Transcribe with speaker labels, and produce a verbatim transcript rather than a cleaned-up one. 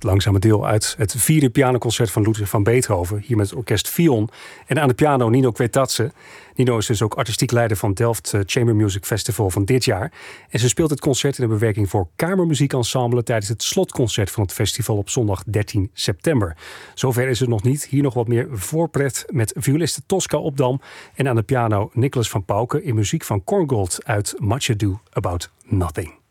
Speaker 1: langzame deel uit het vierde pianoconcert van Ludwig van Beethoven. Hier met het orkest Fion. En aan de piano Nino Kwetatse. Nino is dus ook artistiek leider van Delft Chamber Music Festival van dit jaar. En ze speelt het concert in een bewerking voor kamermuziekensemble tijdens het slotconcert van het festival op zondag dertien september. Zover is het nog niet. Hier nog wat meer voorpret met violiste Tosca Opdam en aan de piano Nicolas van Pauken in muziek van Korngold uit Much Ado About Nothing.